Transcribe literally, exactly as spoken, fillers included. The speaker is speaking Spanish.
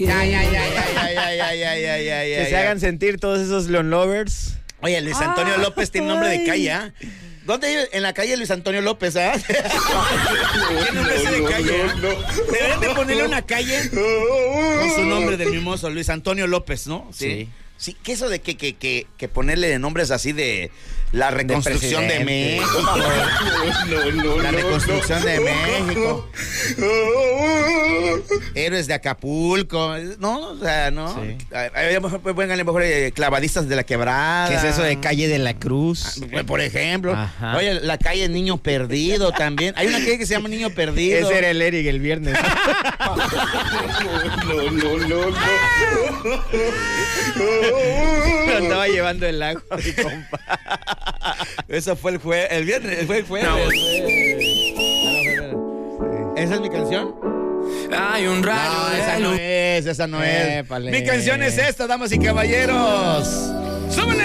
Ya, ya, ya, ya, ya, ya, ya, ya, ya, ya, Que ya, se ya. hagan sentir todos esos Leon Lovers. Oye, Luis Antonio Ah, López tiene nombre de ay. calle, ¿ah? ¿Dónde vive? En la calle Luis Antonio López, ¿ah? ¿Qué nombre ese de calle? Deberían de ponerle una calle con su nombre del mimoso, Luis Antonio López, ¿no? Sí. Sí, que eso de que, que, que, que ponerle nombres así de la reconstrucción de, presidente. México. No, no, La no, reconstrucción no. de México. Héroes de Acapulco. No, o sea, no. Sí. A lo mejor, pues, pónganle mejor eh, clavadistas de la quebrada. ¿Qué es eso de Calle de la Cruz? Ah, por ejemplo. Ajá. Oye, la calle Niño Perdido también. Hay una calle que se llama Niño Perdido. Ese era el Eric el viernes. No, no, no, no. Lo andaba llevando el agua, mi compa. Eso fue el jueves. El viernes. Fue el jueves. No. Ah, no, espera. ¿Esa es mi canción? Hay un rayo No, de esa no luz. es, esa no es. Épale. Mi canción es esta, damas y caballeros. ¡Súbele!